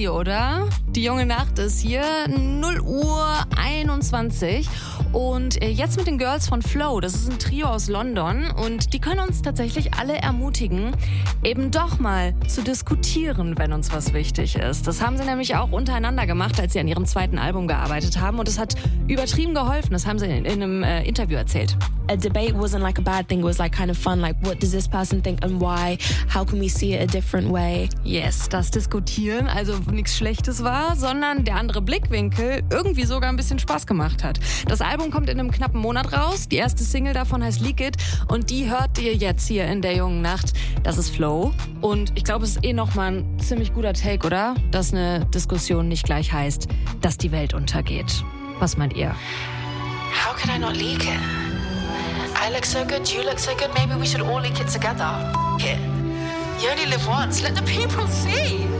crazy, oder? Die junge Nacht ist hier, 0:21 und jetzt mit den Girls von Flow. Das ist ein Trio aus London und die können uns tatsächlich alle ermutigen, eben doch mal zu diskutieren, wenn uns was wichtig ist. Das haben sie nämlich auch untereinander gemacht, als sie an ihrem zweiten Album gearbeitet haben und es hat übertrieben geholfen. Das haben sie in einem Interview erzählt. A debate wasn't like a bad thing, it was like kind of fun, like what does this person think and why, how can we see it a different way? Yes, das Diskutieren also nichts Schlechtes war, sondern der andere Blickwinkel irgendwie sogar ein bisschen Spaß gemacht hat. Das Album kommt in einem knappen Monat raus, die erste Single davon heißt Leak It und die hört ihr jetzt hier in der jungen Nacht. Das ist Flow und ich glaube, es ist nochmal ein ziemlich guter Take, oder? Dass eine Diskussion nicht gleich heißt, dass die Welt untergeht. Was meint ihr? How could I not leak it? I look so good, you look so good, maybe we should all leak it together. F it. You only live once, let the people see.